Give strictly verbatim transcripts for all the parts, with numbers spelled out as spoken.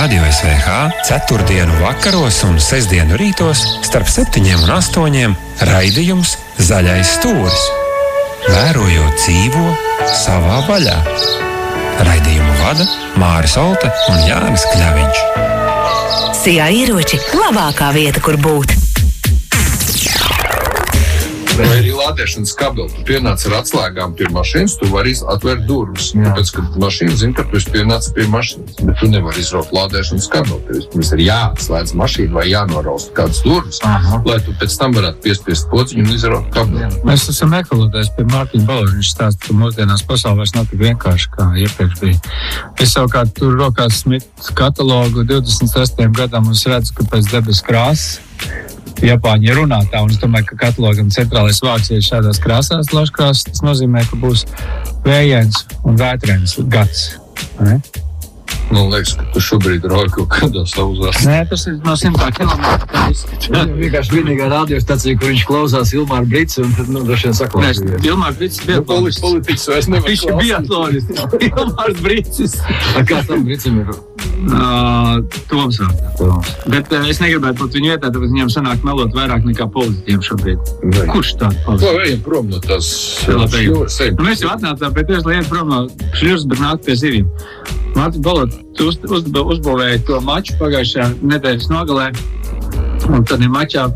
Radio S V H ceturtdienu vakaros un sestdienu rītos starp septiņiem un astoņiem raidījums Zaļais stūris. Vērojot dzīvo savā vaļā. Raidījumu vada Māris Olte un Jānis Kļaviņš. Sijā ieroči labākā vieta, kur būt. Vai arī lādēšanas kabeli. Tu pienāc ar atslēgām pie mašīnas, tu vari atvērt durvis. Tāpēc, kad mašīna zina, ka tu esi pienācis pie mašīnas, bet tu nevari izraut lādēšanas kabeli. Tev ir jāatslēdz mašīnu vai jānoraust kādas durvis, Aha. lai tu pēc tam varētu piespiest pociņu un izraut kabeli. Mēs esam ekologēs pie Mārtiņa Baloža. Viņš stāsta, ka mūsdienās pasaulē vairs nav tik vienkārši, kā iepriekš bija. Es savukārt tur rokās Smith katalogu divdesmit sestajam gadam un es redzu, ka pēc debes krāsas Japāņi ir runātā, un es domāju, ka katalogam centrālais vārds ir šādās krāsās, laškrās. Tas nozīmē, ka būs vējains un vētrains gads. Ne? Man liekas, ka tu šobrīd rauj kaut kādā sauzās. Nē, tas ir no simtā kilometrā. Viņam vienkārši vienīgā radiostacija, kur viņš klausās Ilmāru Brici, un tad, nu, droši vien saklausīs. Nē, Ilmārs Bricis bija politiķis. Politiķis vairs nevar Viņš ir biatlonists. Ilmārs Bricis. Kā tam Bricim ir? Uh, Toms vārdā. Bet uh, es negribētu būt viņu vietā, tāpēc viņam sanāk melot vairāk nekā politiķiem šobrīd. Vai. Kurš tādu palīdz? Ko ejam prom no tās šļuras? Nu, mēs jau atnācām pēc tieši, lai ejam prom no šļuras, bet nāk pie zivīm. Mārtiņ Balot, tu uz, uz, uzbūvēji to maču pagājušajā nedēļas nogalē, un tad ir mačā...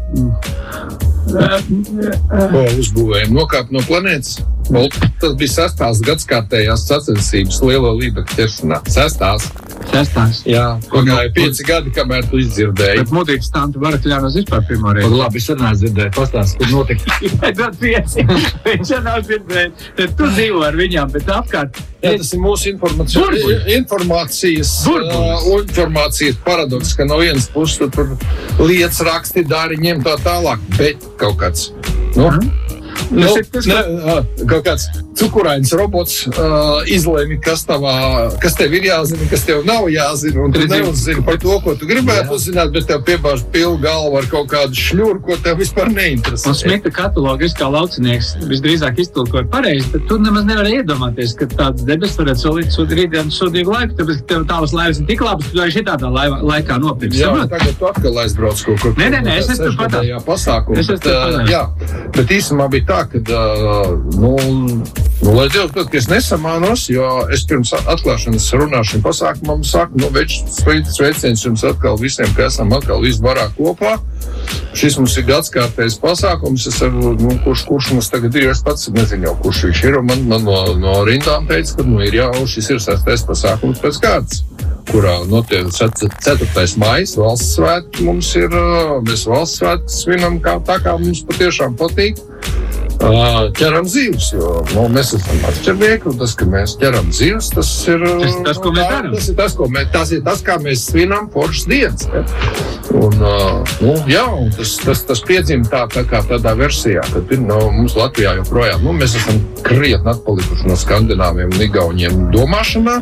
Ko uzbūvējam? Nokāpt no planētas? Tas bija sestās gadskārtējās sacensības lielo līdzekļu ķeršanā. Sestās. Sestās? Jā, pagāja pieci gadi, kamēr tu izdzirdēji. Bet mūtīgs tantu Varakļānos vispār pirmo reizi. Labi, es arī dzirdēju, pastāst, kur notika. Tad pieci. Viņš jau nav dzirdējis. Tad tu dzīvo ar viņām, bet apkārt. Jā, tas ir mūsu informācijas, informācijas, uh, informācijas paradoks, ka no vienas puses tu tur lietas raksti, dari, ņem tā tālāk, bet kaut kāds, nu, nu ne, uh, kaut kāds cukurains robots uh, izlēmi, kas, tavā, kas tev ir jāzina, kas tev nav jāzina, un tu neuzzini par to, ko tu gribētu uzzināt, bet tev piebāž pilnu galvu ar kaut kādu šļuru, ko tev vispār neinteresē. Un Smita katalogu es kā laucinieks visdrīzāk iztulkoju pareizi, bet tu nemaz nevari iedomāties, ka tāds debes varētu solīt sūdīgu sūdīgu laiku, tāpēc, ka tev tāvas laivas ir tik labas, tu arī šitādā laiva, laikā nopirks. Jā, tagad tu atkal aizbrauc kaut kur. Nē, nē, nē, es esmu patā. Pasākumu, es esmu patā. Jā, bet īstenībā bija tā, ka, uh, nu, Nu, lai Dievs, bet, ka es nesamānos, jo es pirms atklāšanas runāšanu pasākumam saku, nu, več, sveiciens jums atkal visiem, ka esam atkal visi barā kopā. Šis mums ir gadskārtējs pasākums, es ar, nu, kurš, kurš mums tagad ir, es pats nezinu jau, kurš viņš ir, un man, man no, no rindām teica, ka, nu, ir jau, šis ir sastais pasākums pēc kārtas, kurā notiek ceturtais maijs, valsts svētki mums ir, mēs valsts svētki svinam kā tā, kā mums patiešām patīk. Ķeram zīves, jo nu, mēs esam atšķirnieki, un tas, ka mēs ķeram zīves, tas ir tas, tas, ko mēs darām. Tas ir tas, ko mēs, tas ir tas, kā mēs svinam foršas dienas. Ja? Un, nu, jā, un tas, tas, tas piedzima tā, tā kā tādā versijā, kad nu, mums Latvijā joprojām, nu, mēs esam krietni atpalikuši no skandināviem un igauņiem domāšanā,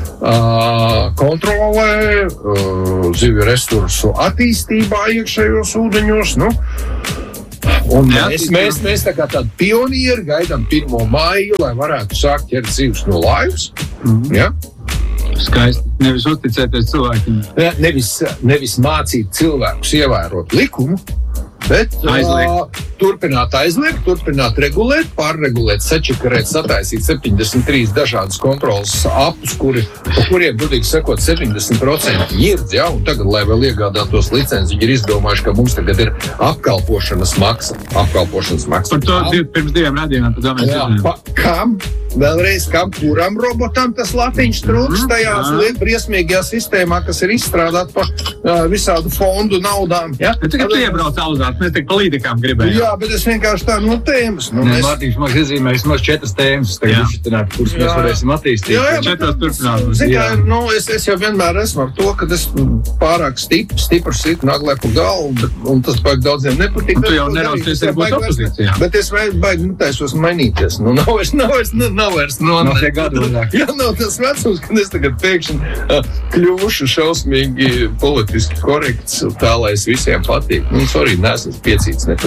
kontrolē, zivju resursu attīstībā iekšējos ūdeņos, nu, Un mēs, mēs, mēs tā kā tādi pionieri gaidām pirmo maiju, lai varētu sākt ķert zīves no laivas. Mm-hmm. Ja? Skaisti. Nevis uzticēties cilvēkiem. Ja, nevis, nevis mācīt cilvēkus ievērot likumu, bet uh, turpināt aizliegt, turpināt regulēt, pārregulēt, sačakarēt, sataisīt septiņdesmit trīs dažādas kontrolas apus, kuri, kuriem, budīgi sakot, septiņdesmit procenti ņirdz, ja, un tagad, lai vēl iegādātos licenci, viņi ir izdomājuši, ka mums tagad ir apkalpošanas maksa. Apkalpošanas maksa. Par to div, pirms diviem radījumiem, tad mēs jā, pa, kam? Vēlreiz, kam kuram robotam tas latiņš trūks tajās liek briesmīgajā sistēmā, kas ir izstrādāta pa uh, visādu fondu naudām. Ja? Bet tagad tu iebrauc auzāt, mēs tik pa līdekām gribējām. Jā, bet es vienkārši tā no tēmas. Nu, Nē, mēs... Mārtiņš mums iezīmēs maz četras tēmas, tagad izšķitināt, kuras mēs varēsim attīstīt. Jā, jā, četras turpināt. Zin, nu, es, es jau vienmēr esmu ar to, ka es pārāk stipri, stipri situ naglē pa galvu, bet, un tas baigi daudziem nepatīk. Tu jau neraucies ir būt opozīcijā. Bet es baigi netaisos mainīties. Nu, nav vairs, nav vairs, nav vairs. No, nav tie gadu vairāk. Jā, nav tas vecums, kad es tagad pēkšņi uh, kļuvušu šausmīgi politiski korekts, tā, lai es visiem patīk. Nu, sorry, nesmu piecīts nepatīk. Kaut ir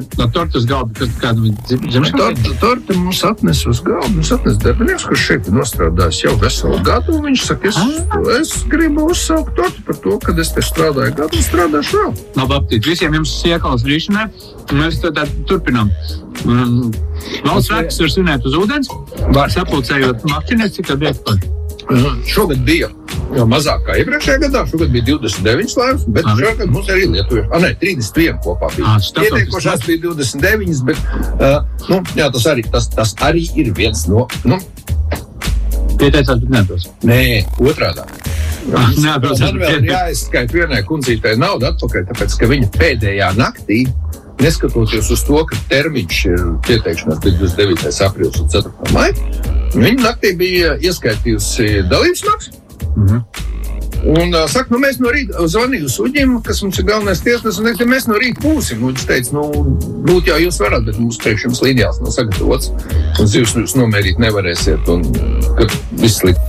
no tortas galda, kas kādu dzimšanas? Torta, torta mums atnes uz galdu, mums atnes darbinieks, kurš šeit ir nostrādājis jau veselu gadu, un viņš saka, es, es gribu uzsaukt tortu par to, kad es te strādāju gadu un strādāšu vēl. Labi, aptīt, visiem jums iekals rīšanai, un mēs tad turpinām. Um, Valsts svētkus var svinēt uz ūdens, sapulcējot makšķinies, cik tad iet par? Šogad bija jau mazāk kā iepriekšējā gadā, šogad bija divdesmit deviņas laivas, bet Aha. šogad mums arī lietuvieši, ah, ne, trīsdesmit viena kopā bija. Ieteikošās bija divdesmit deviņas, bet, uh, nu, jā, tas arī, tas, tas arī ir viens no, nu. Pieteicās, bet nedos. Nē, otrādā. Ah, nedos. Man vēl ir jāizskait vienai kundzītei naudu atpakaļ, tāpēc, ka viņa pēdējā naktī, neskatoties uz to, ka termiņš ir pieteikšanās divdesmit devītais aprīlis un ceturtā maija, viņa naktī bija ieskaitījusi dalības maksu. Mhm. Un uh, saka, nu mēs no rīta zvanīju Suģim, kas mums ir galvenais tiesnes, un teikt, mēs no rīta būsim. Un viņš teica, nu, būt jau jūs varat, bet mums priekš jums līdjās nav sagatavots. Un zivs jūs nomērīt nevarēsiet, un kad viss likt.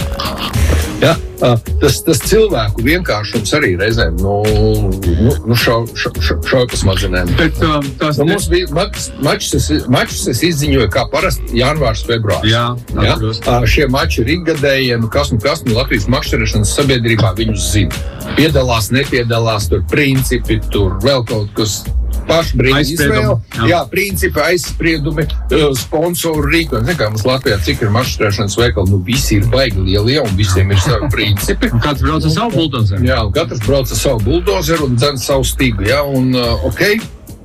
Ja, tas, tas cilvēku vienkāršums arī reizēm, nu, nu, nu šau, šau, šau, šaupas mazinēm. Bet, um, tas nu, mums bija mačs, mačs es izziņoju kā parasti janvārs, februārs. Jā, ja? Šie mači ir ikgadējie, nu kas, nu kas, nu Latvijas makšķerēšanas sabiedrībā viņus zina. Piedalās, nepiedalās, tur principi, tur vēl kaut kas. Pašbrīd izvēle, jā. jā, principi, aizspriedumi, sponsoru rīkojumi. Nekā mums Latvijā, cik ir mašķerēšanas veikali, nu visi ir baigi lielie un visiem ir savi principi. Un katrs brauc ar savu buldozeru. Jā, un katrs brauc ar savu buldozeru un dzen savu stīgu, jā, un uh, ok,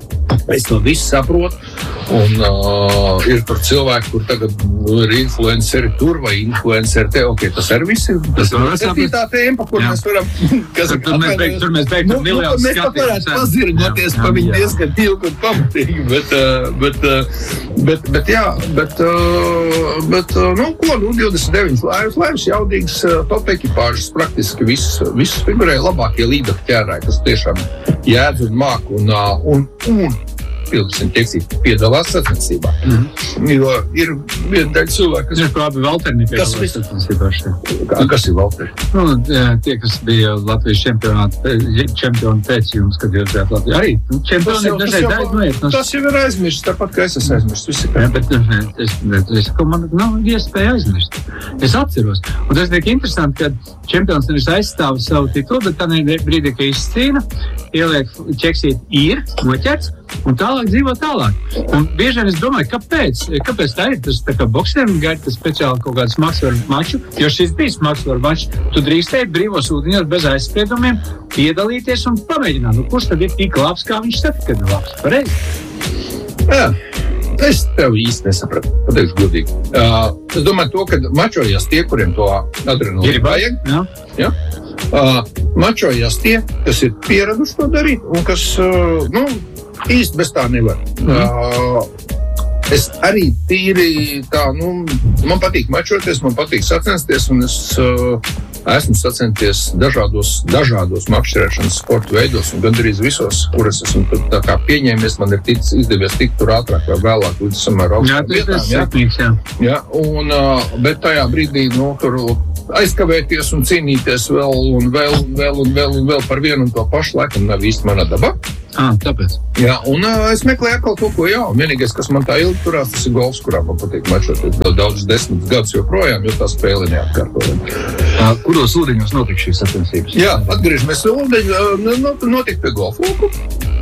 es to visu saprotu, un uh, ir tur cilvēki, kur tagad nu, ir influenceri tur vai influenceri te, ok, tas arī viss ir, tas ir septītā tēma, kur jā. Mēs varam, kas tur, tur mēs beigtu, tur mēs beigtu nu, miljonus skatīt. Mēs pat varētu pazirņoties pa viņu diezgan ilgi un pamatīgi, bet, uh, bet, uh, bet, bet jā, bet, uh, bet uh, nu, ko, nu, divdesmit deviņas laivas, laivas jaudīgas uh, top ekipāžas, praktiski visus, visus figurēja labākie līdaki ķērāji, kas tiešām jēdz un māk un, uh, un, un Pildusim tieksīt piedalās sacensībā. Mm-hmm. Jo ir viena daļa cilvēka, kas... Ir labi Valteri nepiedalās sacensībā. Kā, kas ir Valteri? Nu, tie, kas bija Latvijas čempionāti, čempioni pēc jums, kad jūs bijāt Latvijā. Arī nu, čempioni dažreiz aizmiet. Tas, tas jau ir aizmirst, tāpat kā es esmu aizmirst. Visi kā. Jā, bet es, es, es, man nav iespēja aizmirst. Es atceros. Un tas tiek interesanti, ka čempions nevis aizstāv savu titulu, bet tā brīdī, ka izcīna, ieliek ķeksīt ir, noķerts, un tālāk dzīvo tālāk. Un bieži vien es domāju, kāpēc? Kāpēc tā ir? Tas tā kā boksēm gaida speciāli kaut kādu smagsvaru maču, jo šis bija smagsvaru mačs. Tu drīkstēji brīvos ūdeņos bez aizspriedumiem piedalīties un pamēģināt. Nu, kurš tad ir tik labs, kā viņš saka, kad ir labs? Pareizi? Jā. Es tev īsti nesapratu, pateikšu godīgi. Uh, es domāju to, ka mačojās tie, kuriem to adrenalīnu vajag. Jā. Ja? Uh, mačojās tie, kas ir pieraduši to darīt un kas, uh, nu, īsti bez tā nevar. Mm. Uh, es arī tīri tā, nu, man patīk mačoties, man patīk sacensties, un es uh, esmu sacenties dažādos, dažādos makšķerēšanas sporta veidos, un gandrīz visos, kuras esmu tā kā pieņēmies, man ir tic, izdevies tikt tur ātrāk vai vēlāk līdz samērā augstām vietām. Jā, tas jā. jā, un, uh, bet tajā brīdī, nu, tur aizkavēties un cīnīties vēl un vēl un vēl un vēl un vēl par vienu un to pašu laikam nav īsti mana daba. Ah, tāpēc. Jā, un uh, es meklēju atkal to, ko jā. Vienīgais, kas man tā ilgi turās, tas ir golfs, kurā man patīk mačoties daudz desmit gadus joprojām, jo tā spēle neatkārtojama. Uh, kuros ūdeņos notika šīs sacensības? Jā, atgriežamies ūdeņi, uh, notika pie golfa lauku.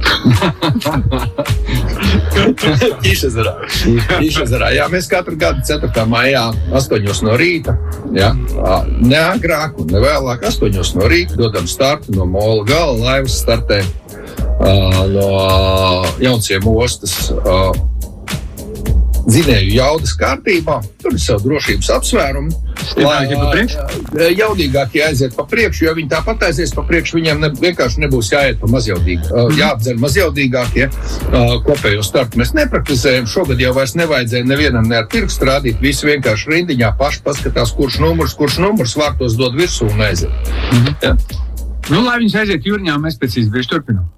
Ķīšezerā. Ķīšezerā. Jā, mēs katru gadu ceturtā maijā astoņos no rīta, jā, ne agrāk un ne vēlāk, astoņos no rīta dodam startu no mola gala, laivas startē uh, no Jaunciem ostas uh, dzinēju jaudas kārtībā. Tur ir savu drošības apsvērumu. Lai jaudīgākie aiziet pa priekšu, jo viņi tāpat aizies pa priekšu, viņiem ne, vienkārši nebūs jāiet pa mazjaudīgi. Mm. Jāapdzer mazjaudīgākie. Kopējo startu mēs nepraktizējam. Šogad jau vairs nevajadzēja nevienam ne ar pirkstu rādīt. Visi vienkārši rindiņā paši paskatās, kurš numurs, kurš numurs vārtos dod virsū un aiziet. Mm. Ja? Nu, lai viņas aiziet jūrņā, mēs pēc izbrīžu turpinām.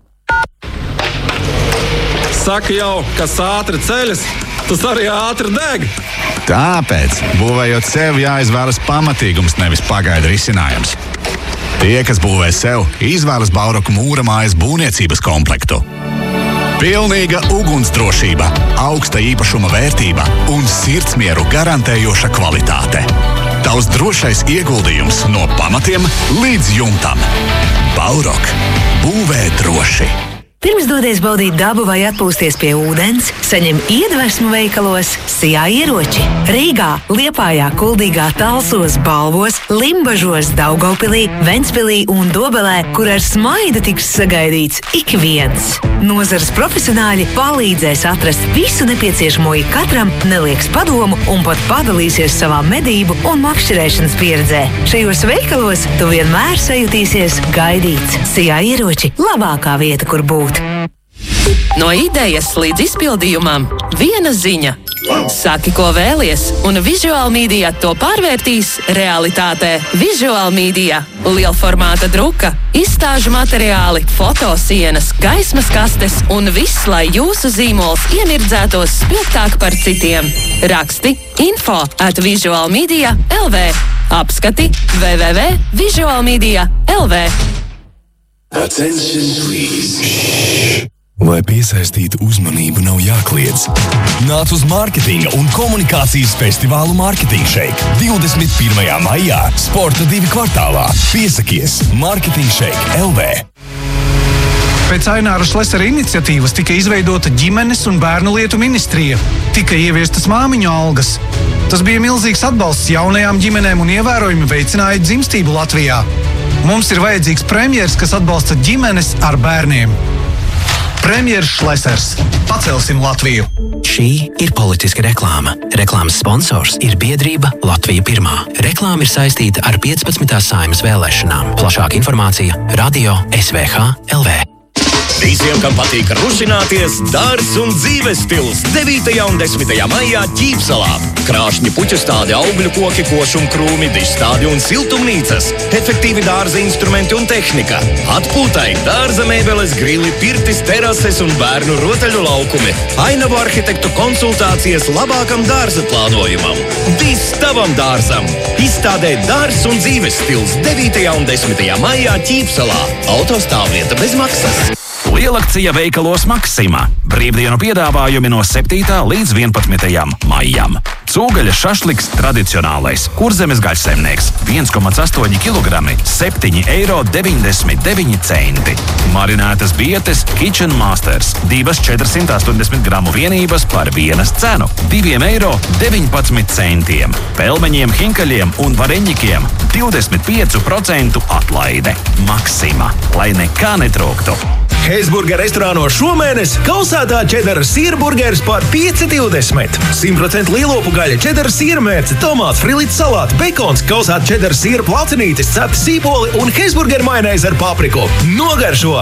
Saka jau, kas ātri ceļas, tas arī ātri deg. Tāpēc, būvējot sev, jāizvēlas pamatīgums, nevis pagaida risinājums. Tie, kas būvē sev, izvēlas Bauroku mūra mājas būvniecības komplektu. Pilnīga ugunsdrošība, augsta īpašuma vērtība un sirdsmieru garantējoša kvalitāte. Tavs drošais ieguldījums no pamatiem līdz jumtam. Baurock. Būvē droši. Pirms dodies baudīt dabu vai atpūsties pie ūdens, saņem iedvesmu veikalos Sijā ieroči. Rīgā, Liepājā, Kuldīgā, Talsos, Balvos, Limbažos, Daugavpilī, Ventspilī un Dobelē, kur ar smaidu tiks sagaidīts ik viens. Nozares profesionāļi palīdzēs atrast visu nepieciešamo ik katram, nelieks padomu un pat padalīsies savā medību un makšķerēšanas pieredzē. Šajos veikalos tu vienmēr sajutīsies gaidīts. Sijā ieroči – labākā vieta, kur būt. No idejas līdz izpildījumam viena ziņa. Saki, ko vēlies, un Visual Media to pārvērtīs realitātē. Visual Media – lielformāta druka, izstāžu materiāli, fotosienas, gaismas kastes un viss, lai jūsu zīmols iemirdzētos spilgtāk par citiem. Raksti info at visualmedia dot l v. Apskati w w w dot visualmedia dot l v. Attention, please. Lai piesaistītu uzmanību, nav jākliedz. Nāc uz mārketinga un komunikācijas festivālu Marketing Shake divdesmit pirmajā maijā, Sporta divi kvartālā. Piesakies Marketing Shake dot l v. Pēc Aināra Šlesera iniciatīvas tika izveidota ģimenes un bērnu lietu ministrija. Tika ieviestas māmiņu algas. Tas bija milzīgs atbalsts jaunajām ģimenēm un ievērojami veicināja dzimstību Latvijā. Mums ir vajadzīgs premjers, kas atbalsta ģimenes ar bērniem. Premjers Šlesers. Pacelsim Latviju. Šī ir politiska reklāma. Reklāmas sponsors ir biedrība Latvija pirmā. Reklāma ir saistīta ar piecpadsmitās Saeimas vēlēšanām. Plašāka informācija radio S V H L V. Visiem, kam patīk rusināties, dārzs un dzīves stils devītajā un desmitajā maijā Ķīpsalā. Krāšņi puķu stādi, augļu koki, košumu krūmi, dišstādi un siltumnīcas, efektīvi dārza instrumenti un tehnika. Atpūtai dārza mēbeles, grili, pirtis, terases un bērnu rotaļu laukumi. Ainavu arhitektu konsultācijas labākam dārza plānojumam. Viss tavam dārzam! Izstādē dārzs un dzīves stils devītajā un desmitajā maijā Ķīpsalā. Autostāvvieta bez maksas. Lielakcija veikalos Maksima. Brīvdienu piedāvājumi no septītā līdz vienpadsmitajam maijam. Cūgaļa šašliks tradicionālais. Kurzemes gaļsaimnieks. viens komats astoņi kilogrami. septiņi eiro deviņdesmit deviņi centi. Marinētas bietes Kitchen Masters. Divas četrsimt astoņdesmit gramu vienības par vienas cenu. divi eiro deviņpadsmit centiem. Pelmeņiem, hinkaļiem un vareņikiem divdesmit pieci procenti atlaide. Maksima. Lai nekā netrūktu. Heisburger restorānos šomēnes kausētā čedara sīrburgers par pieci divdesmit. simt procenti lielopu gaļa, čedara sīrmērce, tomāts, frilīts salāti, bekons, kausēta čedara sīra placinītis, cepti sīpoli un Heisburger majonēzi ar papriku. Nogaršo!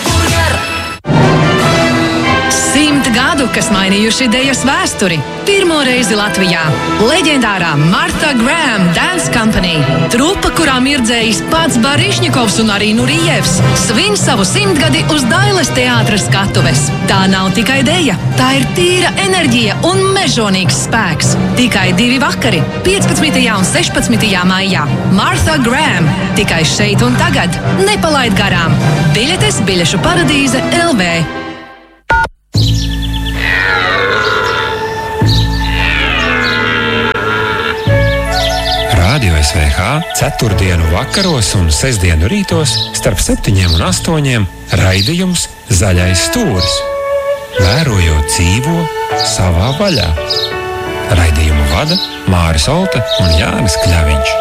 Simt gadu, kas mainījuši idejas vēsturi. Pirmo reizi Latvijā. Leģendārā Martha Graham Dance Company. Trupa, kurā mirdzējis pats Barišņikovs un arī Nurijevs. Svin savu simtgadi uz Dailes teātra skatuves. Tā nav tikai deja, tā ir tīra enerģija un mežonīgs spēks. Tikai divi vakari, piecpadsmitajā un sešpadsmitajā maijā. Martha Graham. Tikai šeit un tagad. Nepalaid garām. Biļetes biļešu paradīze L V. Radio S V H ceturtdienu vakaros un sestdienu rītos starp septiņiem un astoņiem raidījums Zaļais stūris. Vērojot dzīvo savā vaļā. Raidījumu vada Māris Olta un Jānis Kļaviņš.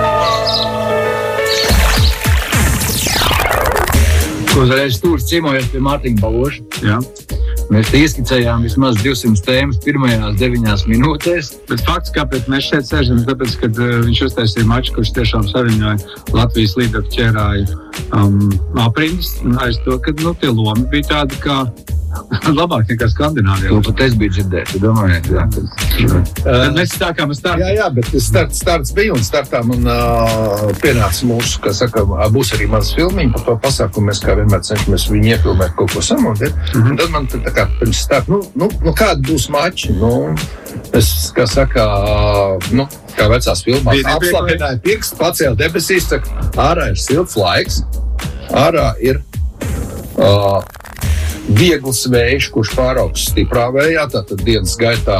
Zaļais stūris ciemojas pie Mārtiņa Baloša. Jā. Mēs ieskicējām vismaz divsimt tēmas pirmajās deviņās minūtēs. Bet fakts, kāpēc mēs šeit sēžam, tāpēc, kad uh, viņš uztaisīja maču, kurš tiešām saviņoja Latvijas līderu ķērāju um, aprindis, un aiz to, ka nu, tie lomi bija tādi kā labāk nekā Skandināvijā. To pat es biju dzirdēt, domājiet, jā. Tad mēs stākām ar startu. Jā, jā, bet starts, starts bija un startā man uh, pienāca mūsu, kā saka, būs arī mans filmiņi par to pasākumu. Mēs kā vienmēr cenšamies viņu iefilmēt kaut ko samontēt. Mm-hmm. Tad man tā kā pirms starta, nu, nu, nu kādi būs mači? Nu, es, kā saka, nu, kā vecās filmās, apslapināju pirkstu, pacēlu debesīs, saka, ārā ir silts laiks, ārā ir uh, viegls vējš, kurš pāraugs stiprā vējā, tātad dienas gaitā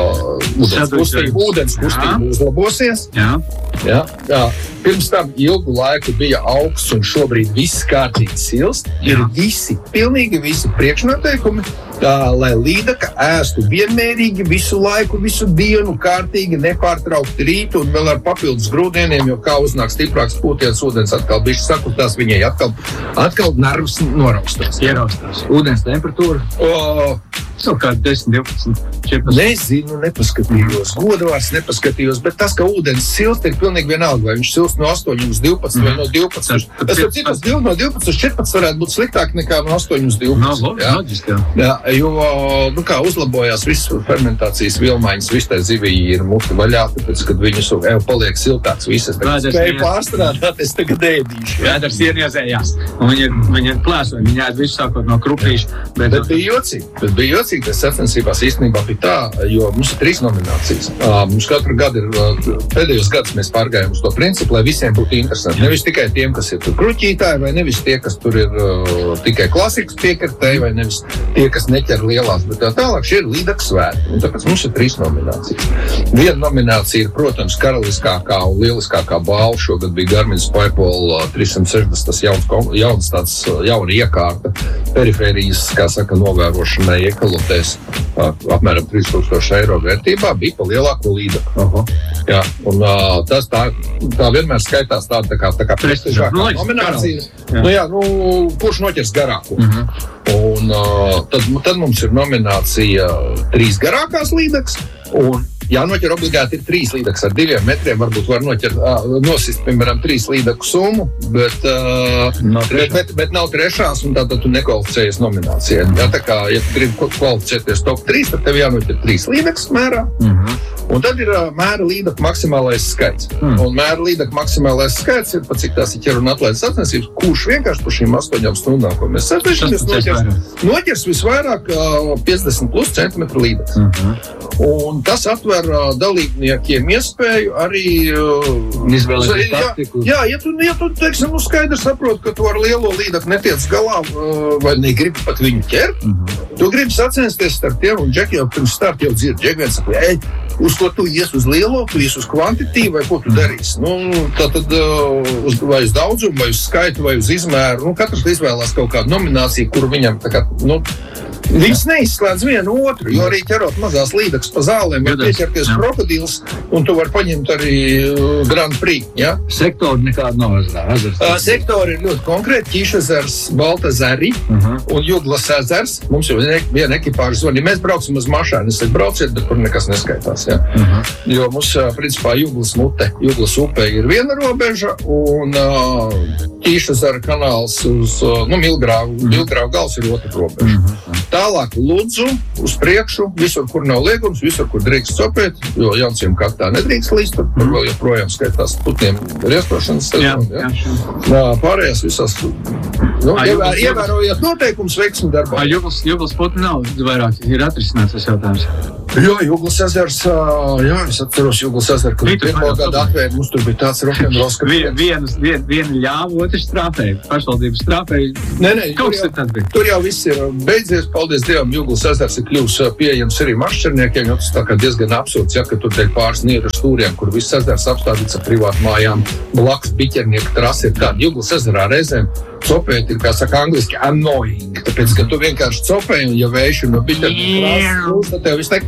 ūdens kustība, ūdens kustība uzlabosies. Jā. Jā, jā. Pirms tam ilgu laiku bija augsts un šobrīd viss kārtīgi silst. Ir visi, pilnīgi visi priekšnoteikumi, tā, lai līdaka ēstu vienmērīgi visu laiku, visu dienu kārtīgi, nepārtraukti rītu un vēl ar papildus grūdieniem, jo kā uznāk stiprāks pūtiens, ūdens atkal bišķi sakutās, viņai atkal, atkal nervs noraustās. Ieraustās. Ūdens temperatūra? O, Kaut kā desmit, divpadsmit, četrpadsmit. Nezinu, nepaskatījos, godvārds nepaskatījos, bet tas, ka ūdens silst, ir pilnīgi vienalga, vai viņš silst no astoņi līdz divpadsmit mm. vai no divpadsmit. Es varu citos no divpadsmit līdz četrpadsmit varētu būt sliktāk nekā no astoņi līdz divpadsmit. No, jā. Loģiski, jā. Jā, jo, nu kā, uzlabojās viss fermentācijas vilmaiņas, viss tai zivī ir muti vaļā, tāpēc, kad viņas jau paliek siltāks, visas tagad spēja pārstrādāt, es tagad ēdīšu. Vēders ieniezējās, un viņi ir, viņi ir plēsoņi, viņi ēd visu sākot no krupīša. Bet, bet bija jocīgi, bet bija jocīgi, tas sacensībās īstenībā bija tā, jo mums ir trīs nominācijas. Mums katru gadu ir, pēdējos gadus mēs pārgājām uz to principu, lai visiem būtu interesanti. Nevis tikai tiem, kas ir tur kruķītāji, vai nevis tie, kas tur ir uh, tikai klasikas piekartēji, vai nevis tie, kas neķer lielās, bet tā tālāk šie ir līdaka svētki. Un tāpēc mums ir trīs nominācijas. Viena nominācija ir, protams, karaliskākā un lieliskākā balva. Šogad bija Garmin Spypole trīssimt sešdesmit, tas jauns, jauns tāds jauna iekārta perifērijas, kā saka, novērošanai ekalotēs apmēram trīs tūkstoši eiro vērtībā, bija pa lielāko līdaku. Uh-huh. Jā, un uh, tas tā, tā vienmēr skaitās tāda tā kā, tā kā prestižākā no, nominācija. Jā. Nu jā, nu, kurš noķers garāko? Uh-huh. Un uh, tad, tad mums ir nominācija trīs garākās līdakas, un jānoķer obligāti ir trīs līdakas ar diviem metriem, varbūt var noķert, uh, nosist, piemēram, trīs līdaku summu, bet, uh, no bet, bet, bet nav trešās, un tātad tu nekvalificējies nominācijai. Jā, tā kā, ja tu gribi kvalificēties top trīs, tad tev jānoķer trīs līdakas mērā, uh-huh. Un tad ir uh, mēra līdaku maksimālais skaits. Mm. Un mēra līdaku maksimālais skaits ir, pat cik tās ir ķer un atlaides sacensības, kurš vienkārši par šīm astoņām stundām, ko mēs sacensības, noķers, noķers visvairāk uh, piecdesmit plus centimetru līdakas. Mm-hmm. Un tas atver uh, dalībniekiem iespēju arī uh, izvēlēties taktiku. Jā, ja tu, ja tu teiksim, nu skaidri saproti, ka tu ar lielo līdaku netiec galā uh, vai negribi pat viņu ķert, mm-hmm. Tu gribi sacensties starp tiem, un Džeki jau pirms starta jau dzird. Džeki viens saka, ej, uz ko tu ies uz lielo, tu ies uz kvantitīvu, vai ko tu darīsi? Nu, tā tad uz, vai uz daudzumu, vai uz skaitu, vai uz izmēru. Nu, katrs izvēlās kaut kādu nomināciju, kuru viņam tā kā, nu, viņš neizslēdz vienu otru, jo arī ķerot mazās līdakas pa zālēm, var pieķerties krokodils, un tu var paņemt arī Grand Prix, ja? Sektori nekāda nav ezers. Uh, sektori ir ļoti konkrēti, Ķīšezers, Baltazari uh-huh. un Juglas ezers. Mums jau viena ekipāža zvani, mēs braucam uz mašānu, es saku, brauciet, bet tur nekas neskaitās, ja? Uh-huh. Jo mums, principā, Juglas mute, Juglas upe ir viena robeža, un uh, Ķīšezera kanāls uz, uh, nu, Milgrāvu, uh-huh. Milgrāvu gals ir otra robeža. Uh-huh. Tālāk Ludzu, uz priekšu, visur, kur nav liegums, visur, kur drīkst copēt, jo jaunciem kaktā nedrīkst līst, tur mm. vēl joprojām skaitās putniem riestošanas sezonu. Jā, jā. Jā, pārējās visās, nu, A, ievēr, ievērojot noteikums veiksmi darbā. Juglas, Juglas putni nav vairāk, ir atrisināts tas jautājums. Jo, Juglas ezers, jā, es atceros Juglas ezeru, kad pirmo gadu atvēr, mums tur bija tāds rokenrols, ka... Vien, vienas, vien, viena ļāva, otrs strāpēja, pašvaldības strāpēja. Nē, nē, tur jau, tur jau viss ir beidzies, paldies Dievam, Juglas ezers ir kļūs pieejams arī mašķerniekiem, jo tas tā kā diezgan absurds, ja, ka tur tiek pāris nieru stūriem, kur viss ezers apstādīts ar privātu mājām, blakus biķernieku trasi ir tāda. Juglas ezerā reizēm copēt ir, kā saka angliski, annoying, tāpēc, ka tu vienkārši copēji, un ja vējš ir no biķernieku trasi, tad tev viss teik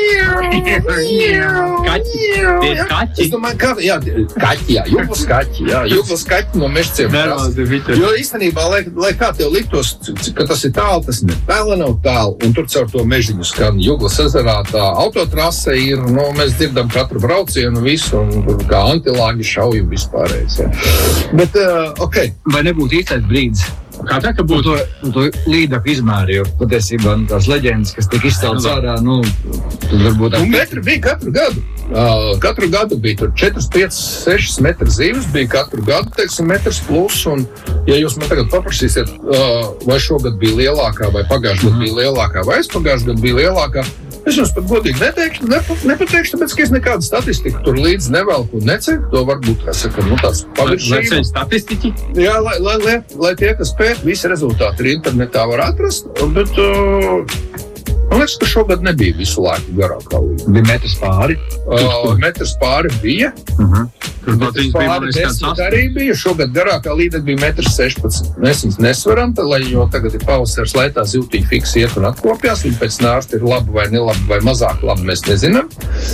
kaķi, tie kaķi. Es domāju, kā, jā, kaķi, jā, Juglas kaķi, jā, Juglas kaķi no mežciem trasi. Jo īstenībā, lai, lai kā tev liktos, ka tas ir tālu, tas ne vēl nav tālu, un tur caur to mežiņu skan Juglas ezerā tā autotrase ir, nu, mēs dzirdam katru braucienu visu, un kā antilāgi šauju vispārējais, jā. Bet, uh, ok. Vai nebūtu īstais brīdis? Kā tā, ka būtu to, to līdaku izmēri, jo patiesībā nu, tās leģendas, kas tiek izceltas ārā, nu, tad varbūt... Un metri bija katru gadu. Uh, katru gadu bija tur četri, pieci, seši metri zīves, bija katru gadu, teiksim, metrs plus, un ja jūs man tagad paprasīsiet, uh, vai šogad bija lielākā, vai pagājušajā mm. gadu bija lielākā, vai aizpagājušajā gadu bija lielākā, Es jums pat godīgi neteikšu, nepa, nepateikšu, tāpēc, ka es nekādu statistiku tur līdz nevelku un neceļu. To varbūt, es saku, nu tāds paviršība. Lai ceļ statistiķi? Jā, lai, lai, lai, lai tie, kas pēt, visi rezultāti ir internetā var atrast, bet uh, man liekas, ka šogad nebija visu laiku garākā līga. Bija metrs pāri? Uh, metrs pāri bija. Uh-huh. Metrs pāri desmit arī bija. Šogad garākā līga bija metrs sešpadsmit. Mēs viņus nesvaram, tad, lai, jo tagad ir pavasaris, lai tā ziltiņa fiks iet un atkopjās. Viņa pēc nārsta ir laba vai nelaba vai mazāk laba, mēs nezinām.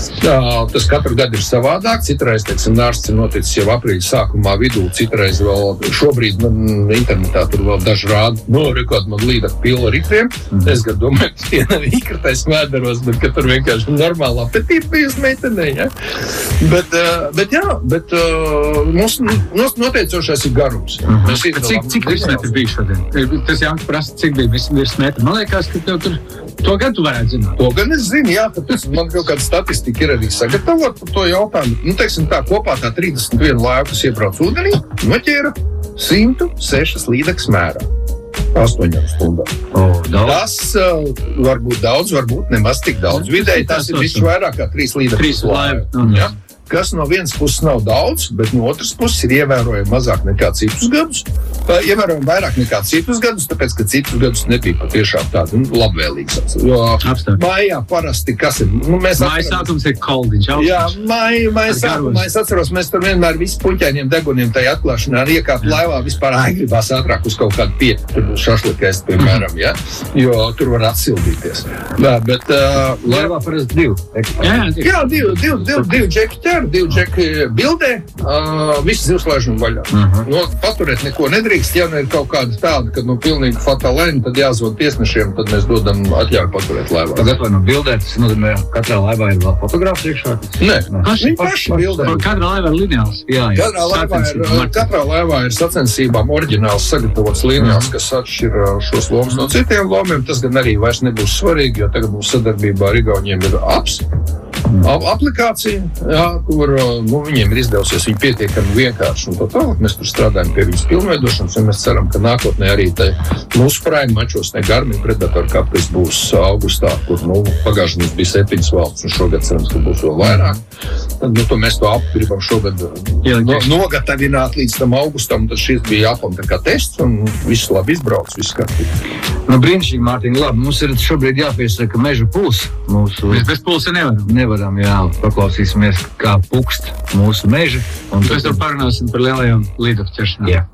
Uh, tas katru gadu ir savādāk. Citreiz, teiksim, nārsts ir noticis jau aprīļa sākumā vidū, citreiz vēl šobrīd man internetā tur vēl daži rāda. Nu, rekord man līda pila ritriem. Mm. Es gan domāju, ka tie nav īkratais mēdaros, bet ka tur vienkārši normālā petība bija uz meitenei, ja? Bet, uh, bet jā, bet uh, mums, mums noteicošais ir garums. Mm-hmm. Cik, cik, cik virs metri bija šodien? Tas Jānis prasa, cik bija virs, virs metri. Man liekas, ka tev tur to gan tu varētu zināt. To gan es zinu, jā, tāpēc man kaut kāda statistika ir arī sagatavot par to jautājumu. Nu, teiksim tā, kopā tā trīsdesmit viena laiva, kas iebrauc ūdenī, noķēra simt seši līdzekļus mērā. astoņām stundām. Oh, tas uh, var būt daudz, varbūt nemaz tik daudz. Vidēji tas ir viss vairāk kā trīs līdzekļus laiva. Ja? Kas no vienas puses nav daudz, bet no otras puses ir ievērojami mazāk nekā citus gadus. Ievērojami vairāk nekā citus gadus, tāpēc, ka citus gadus nebija patiešām tāda nu, labvēlīgs. Jo mājā parasti, kas ir... Nu, māja sākums ir koldiņš. Jā, māja, māja sākumā es atceros, mēs tur vienmēr visi puņķainiem deguniem tajā atklāšanā ar iekāpt laivā vispār āgribās ātrāk uz kaut kādu pietu, tur šašlikēs, piemēram, ja? Jo tur var atsildīties. Jā, bet... Uh, laivā parasti divi. Jā, jā, divi, divi, divi, divi džeki ķer, divi džeki bildē, uh, visi zivs laižam vaļā. Uh-huh. No, paturēt neko nedrīkst, ja nu ir kaut kāda tāda, kad nu pilnīgi fatalēni, tad jāzvod tiesnešiem, tad mēs dodam atļauju paturēt laivā. Tagad vai nu bildē, tas nozīmē, katrā laivā ir vēl fotogrāfs iekšā? Nē, viņi paši bildē. Katrā laivā ir lineāls. Jā, jā. Katrā laivā ir, katrā laivā ir sacensībām oriģināls sagatavots lineāls, mm. kas atšķir šos lomus no citiem lomiem. Tas gan arī vairs nebūs svarīgi, jo tagad mums sadarbībā ar Igauniem ir aps. Aplikācija, jā, kur nu, viņiem ir izdevusies, viņi pietiekami vienkārši un tā tālāk. Mēs tur strādājam pie viņas pilnveidošanas, un mēs ceram, ka nākotnē arī tai mūsu prime mačos ne Garmin Predator Cup, kas būs augustā, kur nu, pagājušajā mums bija septiņas valsts, un šogad cerams, ka būs vēl vairāk. Tad, nu, to mēs to apu gribam šogad no, nogatavināt līdz tam augustam, tad šis bija apam tā kā tests, un viss labi izbrauc, viss kārtīgi. Nu, brīnišķīgi, Mārtiņ, labi, mums ir šobrīd jāpiesaka meža puls. Mūsu... Mēs bez pulsa nevaram. Nevaram, jā, paklausīsimies, kā pukst mūsu meža. Un pēc tam parunāsim par lielajām līdavu ķeršanām. Jā.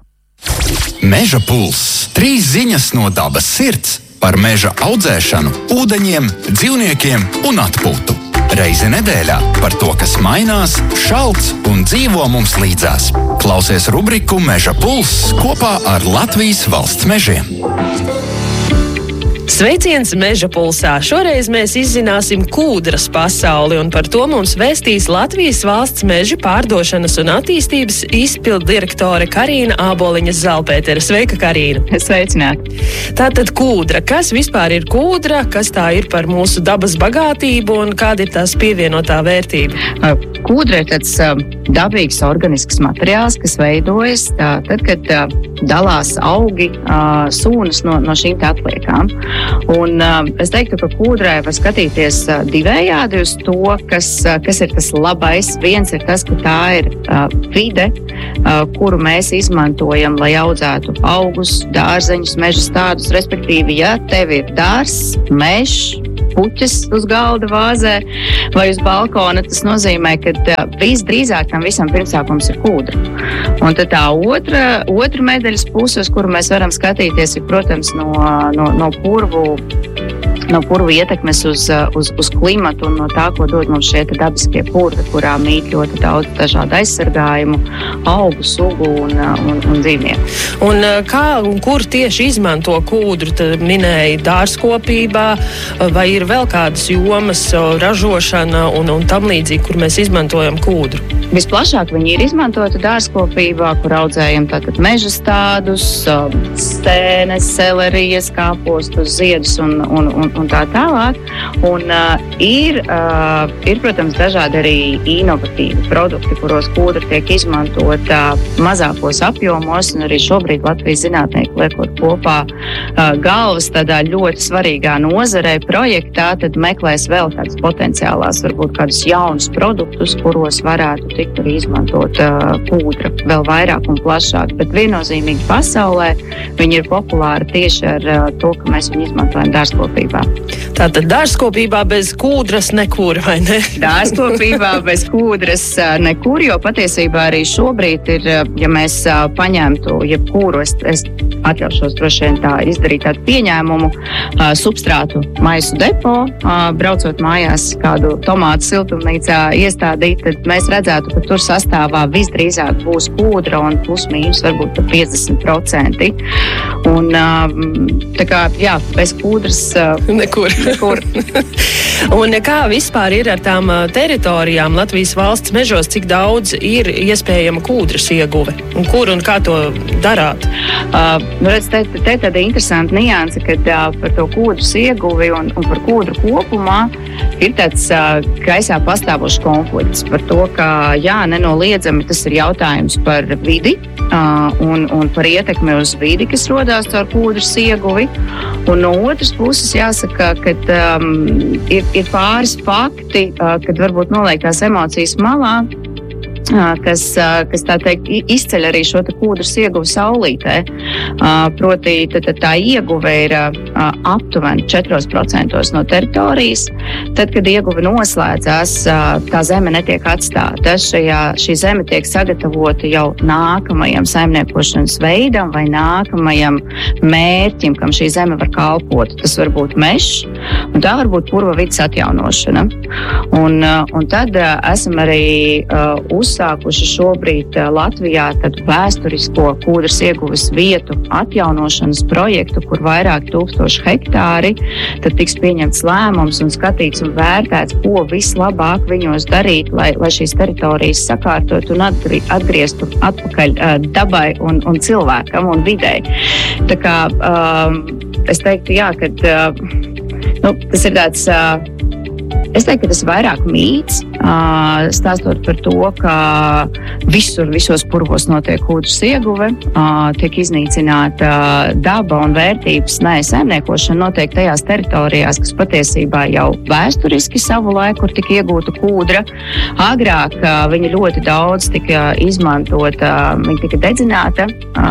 Meža puls. Trīs ziņas no dabas sirds par meža audzēšanu, ūdeņiem, dzīvniekiem un atpūtu. Reizi nedēļā par to, kas mainās, šalts un dzīvo mums līdzās. Klausies rubriku Meža puls kopā ar Latvijas valsts mežiem. Sveiciens Meža pulsā! Šoreiz mēs izzināsim kūdras pasauli, un par to mums vēstīs Latvijas valsts meža pārdošanas un attīstības izpildu direktore Karīna Āboliņa-Zalpētere. Sveika, Karīna! Sveicināti! Tātad kūdra. Kas vispār ir kūdra? Kas tā ir par mūsu dabas bagātību un kāda ir tās pievienotā vērtība? Kūdra ir tāds dabīgs organisks materiāls, kas veidojas tā, tad, kad dalās augi sūnas no, no šīm atliekām. Un uh, es teiktu, ka kūdrai var skatīties uh, divējādi uz to, kas, uh, kas ir tas labais. Viens ir tas, ka tā ir uh, vide, uh, kuru mēs izmantojam, lai audzētu augus, dārzeņus, meža stādus. Respektīvi, ja tev ir dārzs, mežs, puķes uz galda vāzē vai uz balkona, tas nozīmē, ka uh, visdrīzāk tam visam pirmsākums ir kūdra. Un tad tā otra, otra medaļas puse, uz kuru mēs varam skatīties, ir, protams, no, no, no purvu no purvu ietekmes uz, uz, uz klimatu un no tā, ko dod mums šie dabiskie purvi, kurā mīt ļoti daudz dažādu aizsargājumu, augu, sugu un, un, un dzīvnieku. Un kā un kur tieši izmanto kūdru? Tad minēja dārzkopībā, vai ir vēl kādas jomas, ražošana un, un tam līdzīgi, kur mēs izmantojam kūdru? Visplašāk viņi ir izmantoti dārzkopībā, kur audzējam tātad meža stādus, stēnes, selerijas, kāpostus, ziedus un, un, un, un tā tālāk. Un, uh, ir, uh, ir, protams, dažādi arī inovatīvi produkti, kuros kūdra tiek izmantot uh, mazākos apjomos, un arī šobrīd Latvijas zinātnieki liekot kopā uh, galvas tādā ļoti svarīgā nozarē projektā, tad meklēs vēl kādas potenciālās, varbūt kādus jaunus produktus, kuros varētu tikt arī izmantot uh, kūdra vēl vairāk un plašāk. Bet viennozīmīgi pasaulē viņi ir populāri tieši ar uh, to, ka mēs viņu izmantojam dārzkopībā. Tātad dārzkopībā bez kūdras nekur, vai ne? Dārzkopībā bez kūdras uh, nekur, jo patiesībā arī šobrīd ir, uh, ja mēs uh, paņemtu jebkuru, es, es atļaušos droši vien tā izdarīt tādu pieņēmumu, uh, substrātu maisu depo, uh, braucot mājās kādu tomātu siltumnīcā iestādīt, tad mēs redzētu, ka tur sastāvā visdrīzāk būs kūdra un plus mīnus varbūt piecdesmit procenti. Un tā kā, jā, bez kūdras nekur. nekur. Un kā vispār ir ar tām teritorijām Latvijas valsts mežos, cik daudz ir iespējama kūdras ieguve? Un kur un kā to darāt? Uh, nu redz, te, te tāda interesanta nianse, kad uh, par to kūdras ieguvi un, un par kūdru kopumā ir tāds uh, gaisā pastāvošs konflikts par to, ka jā, nenoliedzami tas ir jautājums par vidi uh, un, un par ietekmi uz vidi, kas rodās caur kūdras ieguvi. Un no otras puses jāsaka, ka um, ir, ir pāris fakti, uh, kad varbūt noliek tās emocijas malā, kas, kas tā teikt, izceļ arī šo kūdras ieguvi saulītē. Proti, tad, tā ieguve ir aptuveni četros procentos no teritorijas. Tad, kad ieguve noslēdzās, tā zeme netiek atstāta. Šajā, šī zeme tiek sagatavota jau nākamajam saimniekošanas veidam vai nākamajam mērķim, kam šī zeme var kalpot. Tas var būt mežs, un tā var būt purva vidas atjaunošana. Un, un tad esam arī uh, uzsākuši šobrīd Latvijā tad vēsturisko kūdras ieguves vietu atjaunošanas projektu, kur vairāk tūkstoši hektāri, tad tiks pieņemts lēmums un skatīts un vērtēts, ko vislabāk viņos darīt, lai, lai šīs teritorijas sakārtot un atgri, atgrieztu atpakaļ uh, dabai un, un cilvēkam un videi. Tā kā um, es teiktu, jā, kad uh, nu, tas ir tāds... Uh, Es teiktu, ka tas ir vairāk mīts, stāstot par to, ka visur, visos purvos notiek kūdras ieguve, tiek iznīcināta daba un vērtības. Nē, saimniekošana notiek tajās teritorijās, kas patiesībā jau vēsturiski savu laiku, kur tika iegūta kūdra. Agrāk viņa ļoti daudz tika izmantota, viņa tika dedzināta,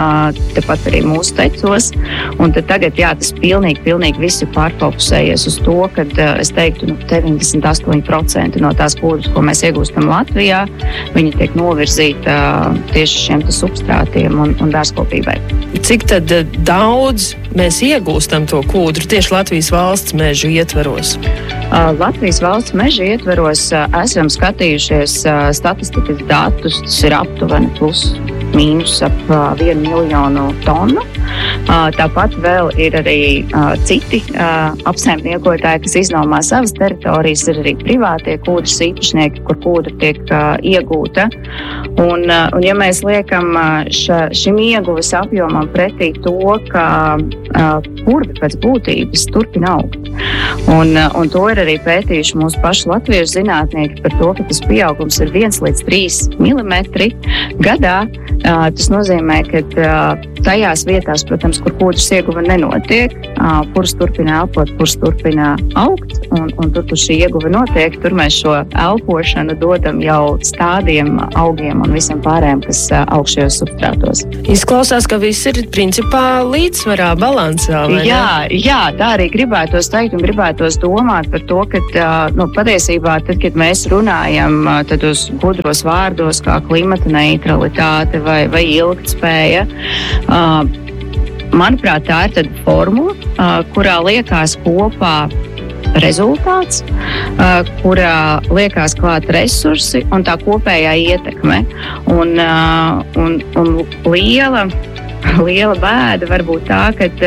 tepat arī mūsu tecos. Un tad tagad, jā, tas pilnīgi, pilnīgi viss ir pārfokusējies uz to, kad es teiktu, nu, deviņdesmit astoņi procenti no tās kūdras, ko mēs iegūstam Latvijā, viņi tiek novirzīta uh, tieši šiem substrātiem un, un dārzkopībai. Cik tad daudz mēs iegūstam to kūdru tieši Latvijas valsts mežu ietveros? Uh, Latvijas valsts mežu ietveros uh, esam skatījušies uh, statistikas datus, tas ir aptuveni plus mīnus ap uh, vienu miljonu tonu. Uh, tāpat vēl ir arī uh, citi uh, apsaimniekotāji, kas iznomā savas teritorijas, ir arī privātie kūdras īpašnieki, kur kūdra tiek uh, iegūta. Un, uh, un ja mēs liekam uh, ša, šim ieguves apjomam pretī to, ka uh, purvi pēc būtības turpina augt. Un, uh, un to ir arī pētījuši mūsu paši latviešu zinātnieki par to, ka tas pieaugums ir viens līdz trīs milimetri gadā. Uh, tas nozīmē, ka uh, tajās vietās, protams, kur kūdras ieguve nenotiek, uh, purs turpina elpot, purs turpina augt, un, un tur, kur šī ieguve notiek, tur mēs šo elpošanu dodam jau stādiem, augiem un visam pārējiem, kas uh, aug šajos substrātos. Izklausās, ka viss ir principā līdzsvarā, balansā, vai ne? Jā, jā, tā arī gribētos teikt un gribētos domāt par to, ka uh, nu, patiesībā, tad, kad mēs runājam uh, tad uz gudros vārdos kā klimata neutralitāte vai, vai ilgtspēja, uh, manuprāt, tā ir tāda formula, uh, kurā liekās kopā rezultāts, uh, kurā liekās klāt resursi un tā kopējā ietekme. Un, uh, un, un liela, liela bēda var būt tā, ka uh,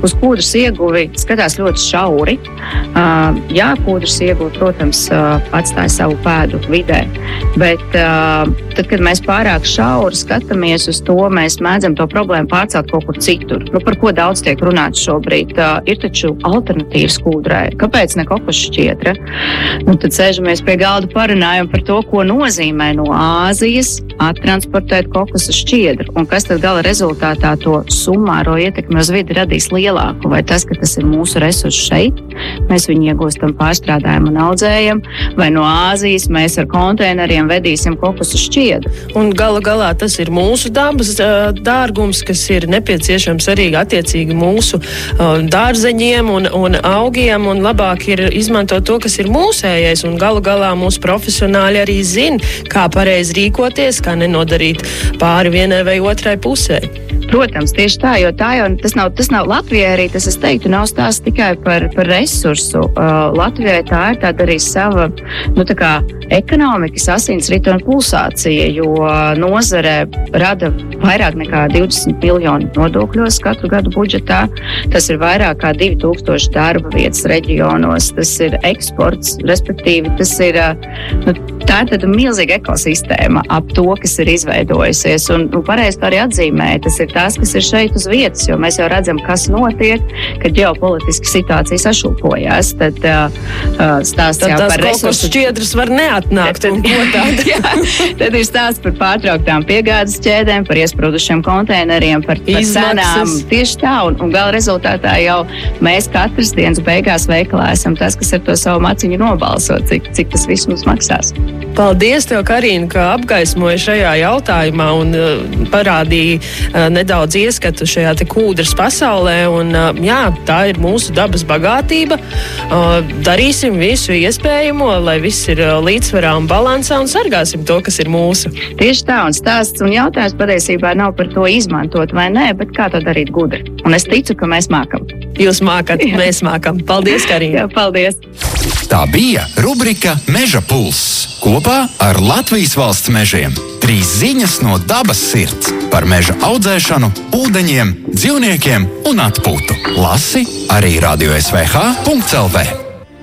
uz kūdras ieguvi skatās ļoti šauri. Uh, jā, kūdras ieguvi, protams, uh, atstāja savu pēdu vidē, bet uh, tad, kad mēs pārāk šauri skatāmies uz to, mēs mēdzam to problēmu pārcelt kaut kur citur. Nu, par ko daudz tiek runāts šobrīd? Uh, ir taču alternatīvas kūdrai. Kāpēc ne kokošu šķiedra? Nu, tad sēžamies pie galda, parunājam par to, ko nozīmē no Āzijas attransportēt kokosu šķiedru. Un kas tad gala rezultātā to summāro ietekmi uz vidi radīs lielāku? Vai tas, ka tas ir mūsu resurss šeit, mēs viņu iegūstam, pārstrādājam un audzējam, vai no Āzijas mēs ar konteineriem vedīsim kokosu šķiedru? Un gala galā tas ir mūsu dabas dārgums, kas ir nepieciešams arī attiecīgi mūsu dārzeņiem un, un augiem, un labāk ir izmantot to, kas ir mūsējais, un gala galā mūsu profesionāļi arī zina, kā pareizi rīkoties, kā nenodarīt pāri vienai vai otrai pusē. Protams, tieši tā, jo tā jau tas nav, tas nav Latvijai arī, tas es teiktu, nav stāsts tikai par, par resursu. Uh, Latvijai tā ir tāda arī sava, nu tā kā ekonomikas asinsrita un pulsācija, jo nozare rada vairāk nekā divdesmit miljonu nodokļos katru gadu budžetā. Tas ir vairāk kā divi tūkstoši darba vietas reģionos, tas ir eksports, respektīvi tas ir, nu, tā ir tāda milzīga ekosistēma ap to, kas ir izveidojusies. Un, un pareizi to arī atzīmē, tas ir tās, kas ir šeit uz vietas, jo mēs jau redzam, kas notiek, kad ģeopolitiski situācija sašūpojās. Tad uh, stāsts tad jau par resursu. Tad tās šķiedras var neatnākt. Un ko tāda? Jā, tad ir stāsts par pārtrauktām piegādes ķēdēm, par iesprūdušiem konteineriem, par, par cenām. Tieši tā, un, un gala rezultātā jau mēs katras dienas beigās veikalā esam tas, kas ar to savu maciņu nobalso, cik, cik tas viss mums maksās. Paldies tev, Karīna, ka apgaismoja šajā jautājumā un uh, parādīja uh, nedaudz ieskatu šajā te kūdras pasaulē. Un, uh, jā, tā ir mūsu dabas bagātība. Uh, darīsim visu iespējamo, lai viss ir uh, līdzsvarā un balansā, un sargāsim to, kas ir mūsu. Tieši tā, un stāsts un jautājums patiesībā nav par to izmantot vai nē, bet kā to darīt gudri. Un es ticu, ka mēs mākam. Jūs mākat, mēs mākam. Paldies, Karīna. Jā, paldies. Tā bija rubrika Meža pulss kopā ar Latvijas valsts mežiem. Trīs ziņas no dabas sirds par meža audzēšanu, ūdeņiem, dzīvniekiem un atpūtu. Lasi arī radio S V H punkts L V.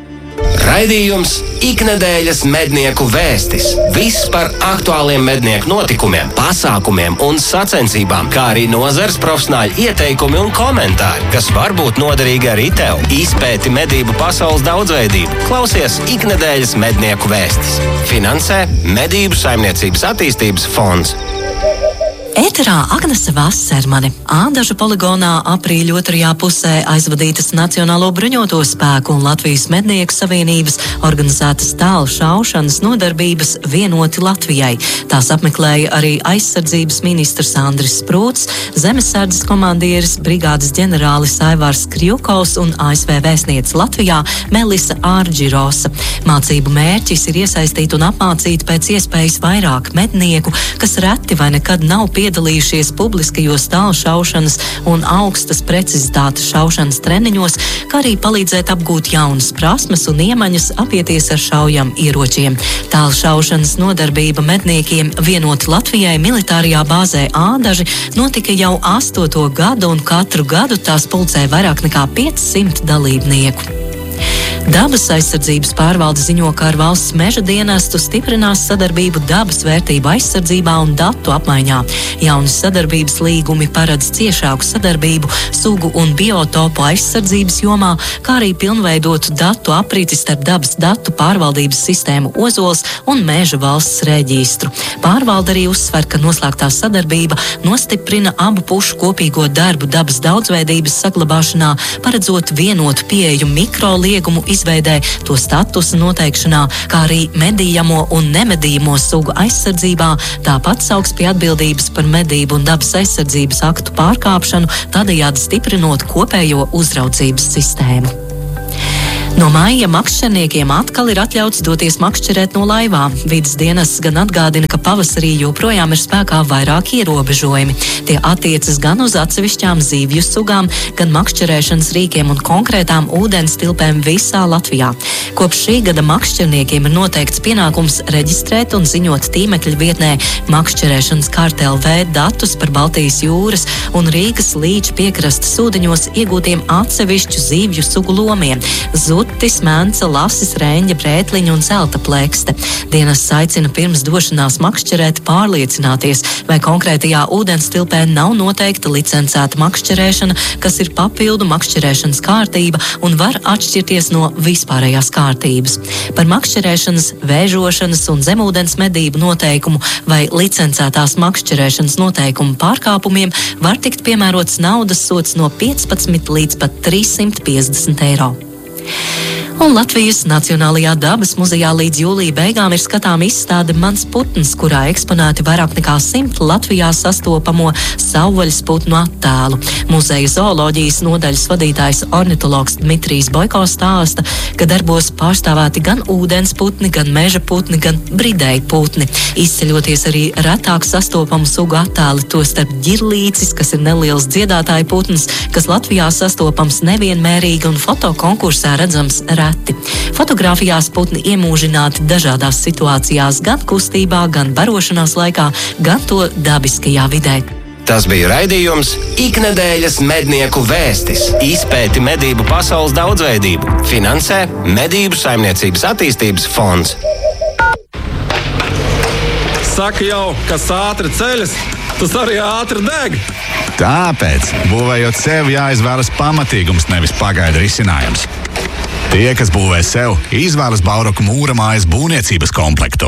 Raidījums Iknedēļas mednieku vēstis. Viss par aktuāliem mednieku notikumiem, pasākumiem un sacensībām, kā arī nozares profesionāļu ieteikumi un komentāri, kas var būt noderīgi arī tev. Izpēti medību pasaules daudzveidību. Klausies Iknedēļas mednieku vēstis. Finansē Medību saimniecības attīstības fonds. Ēterā Agnese Vasermane. Ādažu poligonā aprīļa otrajā pusē aizvadītas Nacionālo bruņoto spēku un Latvijas mednieku savienības organizētas tālu šaušanas nodarbības Vienoti Latvijai. Tās apmeklēja arī aizsardzības ministrs Andris Sprūts, zemesardzes komandieris brigādes ģenerālis Aivārs Krjukovs un A S V vēstniece Latvijā Melisa Ārģirosa. Mācību mērķis ir iesaistīt un apmācīt pēc iespējas vairāk mednieku, kas reti vai nekad nav piedalījušies piedalījušies publiskajos tālšaušanas un augstas precizitātes šaušanas treniņos, kā arī palīdzēt apgūt jaunas prasmes un iemaņas apieties ar šaujam ieročiem. Tālšaušanas nodarbība medniekiem Vienoti Latvijai militārajā bāzē Ādaži notika jau astoto gadu, un katru gadu tās pulcē vairāk nekā piecsimt dalībnieku. Dabas aizsardzības pārvalde ziņo, ka ar valsts meža dienestu stiprinās sadarbību dabas vērtību aizsardzībā un datu apmaiņā. Jaunas sadarbības līgumi paredz ciešāku sadarbību sugu un biotopu aizsardzības jomā, kā arī pilnveidotu datu apriti starp dabas datu pārvaldības sistēmu Ozols un meža valsts reģistru. Pārvalde arī uzsver, ka noslēgtā sadarbība nostiprina abu pušu kopīgo darbu dabas daudzveidības saglabāšanā, paredzot vienotu pieeju mikroliegumu izveidē, to statusa noteikšanā, kā arī medījamo un nemedījamo sugu aizsardzībā, tāpat sauks pie atbildības par medību un dabas aizsardzības aktu pārkāpšanu, tādējādi stiprinot kopējo uzraudzības sistēmu. No maija makšķerniekiem atkal ir atļauts doties makšķerēt no laivām. Vides dienests gan atgādina, ka pavasarī joprojām ir spēkā vairāk ierobežojumi. Tie attiecas gan uz atsevišķām zīvju sugām, gan makšķerēšanas rīkiem un konkrētām ūdens tilpēm visā Latvijā. Kopš šī gada makšķerniekiem ir noteikts pienākums reģistrēt un ziņot tīmekļa vietnē makšķerēšanas kārta L V datus par Baltijas jūras un Rīgas līča piekrastes ūdeņos iegūtiem atsevišķu zīvju sugu lomiem – zutis, menca, lasis, reņģa, brētliņa un zelta plēkste. Dienests aicina pirms došanās makšķerēt pārliecināties, vai konkrētajā ūdens tilpē nav noteikta licencēta makšķerēšana, kas ir papildu makšķerēšanas kārtība un var atšķirties no vispārējās kārtības. Par makšķerēšanas, vēžošanas un zemūdens medību noteikumu vai licencētās makšķerēšanas noteikumu pārkāpumiem var tikt piemērots naudas sods no piecpadsmit līdz pat trīssimt piecdesmit eiro. Un Latvijas Nacionālajā dabas muzejā līdz jūlija beigām ir skatām izstāde Mans putns, kurā eksponēti vairāk nekā simt Latvijā sastopamo savvaļas putnu attēlu. Muzeja zooloģijas nodaļas vadītājs ornitologs Dmitrijs Boiko stāsta, ka darbos pārstāvēti gan ūdens putni, gan meža putni, gan bridēji putni. Izceļoties arī retāk sastopamu sugu attēli, to starp ģirlīcis, kas ir neliels dziedātāju putns, kas Latvijā sastopams nevienmērīgi un fotokonkursā redzams reti. Fotogrāfijās putni iemūžināti dažādās situācijās, gan kustībā, gan barošanās laikā, gan to dabiskajā vidē. Tas bija raidījums Iknedēļas mednieku vēstis. Izpēti medību pasaules daudzveidību. Finansē Medību saimniecības attīstības fonds. Saka jau, kas ātri ceļas, tas arī ātri deg. Tāpēc, būvējot sev, jāizvēlas pamatīgums, nevis pagaidu risinājums. Tie, kas būvē sev, izvēlas Bauroku mūramājas būvniecības komplektu.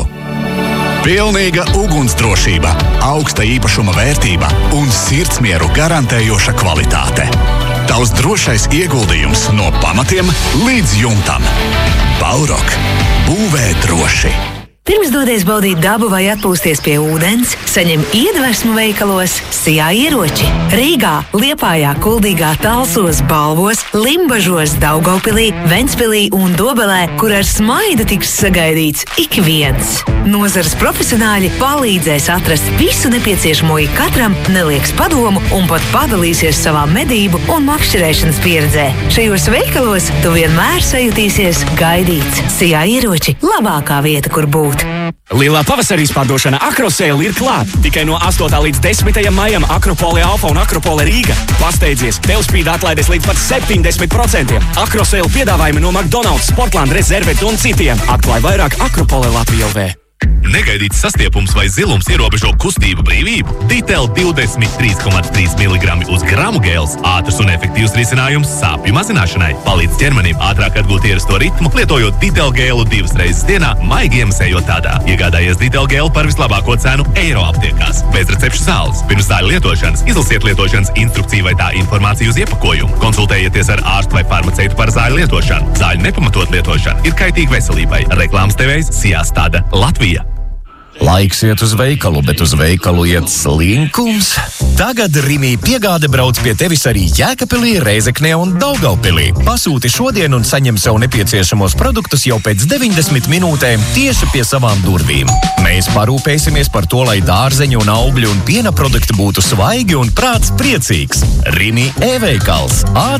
Pilnīga ugunsdrošība, augsta īpašuma vērtība un sirdsmieru garantējoša kvalitāte. Tavs drošais ieguldījums no pamatiem līdz jumtam. Baurok. Būvē droši. Pirms dodies baudīt dabu vai atpūsties pie ūdens, saņem iedvesmu veikalos Sijā ieroči. Rīgā, Liepājā, Kuldīgā, Talsos, Balvos, Limbažos, Daugavpilī, Ventspilī un Dobelē, kur ar smaidu tiks sagaidīts ik viens. Nozares profesionāļi palīdzēs atrast visu nepieciešamo ikatram, nelieks padomu un pat padalīsies savā medību un makšķerēšanas pieredzē. Šajos veikalos tu vienmēr sajutīsies gaidīts. Sijā ieroči – labākā vieta, kur būt. Lielā pavasarī pārdošana Akrosēle ir klāt. Tikai no astotā līdz desmitajam maijam Akropole Alfa un Akropole Rīga. Pasteidzies, tev spīd atlaides līdz pat septiņdesmit procentiem. Akrosēle piedāvājumi no McDonald's, Sportland, Reservet un citiem. Atklāj vairāk Akropole Latvija L V. Negaidīts sastiepums vai zilums ierobežo kustību brīvību? Ditel divdesmit trīs komats trīs miligrami uz gramu gēls. Ātrs un efektīvs risinājums sāpju mazināšanai. Palīdz ķermenim ātrāk atgūt ierasto ritmu, lietojot Ditel gēlu divas reizes dienā, maigi iemesējot tādā. Iegādājies Ditel gēlu par vislabāko cenu eiro aptiekās. Bez recepšu zāles. Pirms zāļu lietošanas izlasiet lietošanas instrukciju vai tā informāciju uz iepakojumu. Konsultējieties ar ārstu vai farmaceitu par zāļu lietošanu. Zāļu nepamatot lietošana ir kaitīga veselībai. Reklāmas devējs Sijā Stāda Latvija. Laiks iet uz veikalu, bet uz veikalu iet slinkums. Tagad Rimi piegāde brauc pie tevis arī Jēkabpilī, Rēzeknē un Daugavpilī. Pasūti šodien un saņem sev nepieciešamos produktus jau pēc deviņdesmit minūtēm tieši pie savām durvīm. Mēs parūpēsimies par to, lai dārzeņu un augļu un piena produkti būtu svaigi un prāts priecīgs. Rimi e-veikals.